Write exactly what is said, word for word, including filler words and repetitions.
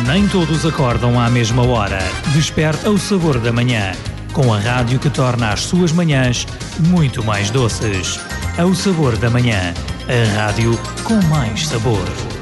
Nem todos acordam à mesma hora. Desperte ao sabor da manhã, com a rádio que torna as suas manhãs muito mais doces. Ao sabor da manhã, a rádio com mais sabor.